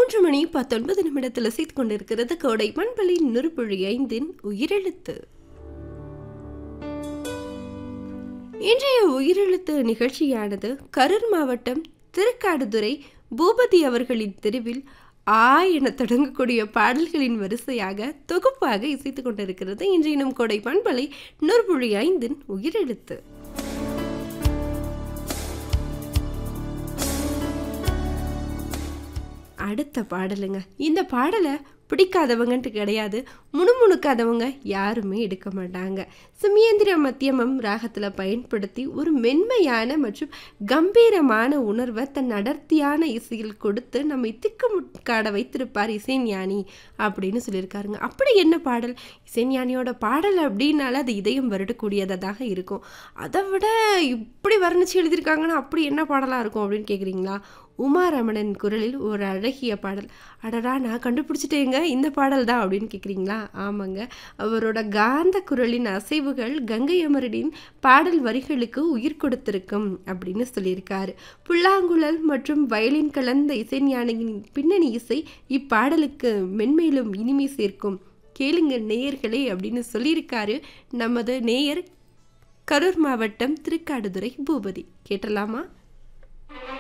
3 மணி 19 நிமிடத்தில் செய்து கொண்டிருக்கிறது கோடை மண்பலி 100.5 உயிரெழுத்து. இன்றைய உயிரெழுத்து நிகழ்ச்சியானது கரூர் மாவட்டம் திருக்காடுதுறை பூபதி அவர்களின் தெருவில் என தொடங்கக்கூடிய பாடல்களின் வரிசையாக தொகுப்பாக இசைத்துக் கொண்டிருக்கிறது. இன்றைய நம் கோடை மண்பலி 100.5 உயிரெழுத்து. அடுத்த பாடலுங்க. இந்த பாடலை பிடிக்காதவங்கன்ட்டு கிடையாது, முணுமுணுக்காதவங்க யாருமே எடுக்க மாட்டாங்க. சுமியேந்திர மத்தியமம் ராகத்தில் பயன்படுத்தி ஒரு மென்மையான மற்றும் கம்பீரமான உணர்வை தன் அடர்த்தியான இசையில் கொடுத்து நம்மை திக்குமுக்காட வைத்திருப்பார் இசைஞானி அப்படின்னு சொல்லியிருக்காருங்க. அப்படி என்ன பாடல்? இசைஞானியோட பாடல் அப்படின்னால அது இதயம் வருடக்கூடியதாக இருக்கும். அதை விட இப்படி வர்ணிச்சு எழுதியிருக்காங்கன்னா அப்படி என்ன பாடலாக இருக்கும் அப்படின்னு கேட்குறீங்களா? உமாரமணன் குரலில் ஒரு அழகிய பாடல். அடடா, நான் கண்டுபிடிச்சிட்டேங்க, இந்த பாடல் தான் அப்படின்னு கேட்குறீங்களா? ஆமாங்க, அவரோட காந்த குரலின் அசைவுகள் கங்கை அமரனின் பாடல் வரிகளுக்கு உயிர் கொடுத்திருக்கும் அப்படின்னு சொல்லியிருக்காரு. புல்லாங்குழல் மற்றும் வயலின் கலந்த இசைஞானியின் பின்னணி இசை இப்பாடலுக்கு மென்மேலும் இனிமை சேர்க்கும். கேளுங்க நேயர்களே அப்படின்னு சொல்லியிருக்காரு நமது நேயர் கரூர் மாவட்டம் திருக்காடுதுறை பூபதி. கேட்டலாமா?